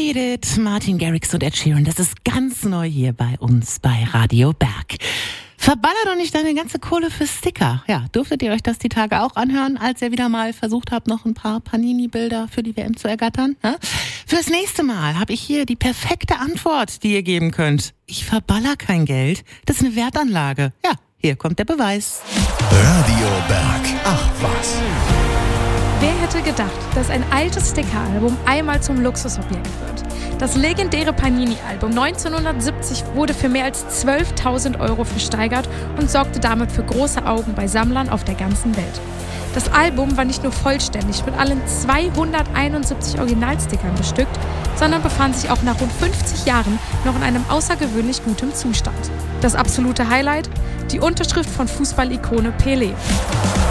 Beat It, Martin Garrix und Ed Sheeran. Das ist ganz neu hier bei uns bei Radio Berg. Verballer doch nicht deine ganze Kohle für Sticker. Ja, durftet ihr euch das die Tage auch anhören, als ihr wieder mal versucht habt, noch ein paar Panini-Bilder für die WM zu ergattern? Ja? Fürs nächste Mal habe ich hier die perfekte Antwort, die ihr geben könnt. Ich verballer kein Geld, das ist eine Wertanlage. Ja, hier kommt der Beweis. Radio Berg. Ach was. Wer hätte gedacht, dass ein altes Sticker-Album einmal zum Luxusobjekt wird? Das legendäre Panini-Album 1970 wurde für mehr als 12.000 € versteigert und sorgte damit für große Augen bei Sammlern auf der ganzen Welt. Das Album war nicht nur vollständig mit allen 271 Originalstickern bestückt, sondern befand sich auch nach rund 50 Jahren noch in einem außergewöhnlich gutem Zustand. Das absolute Highlight? Die Unterschrift von Fußballikone Pelé.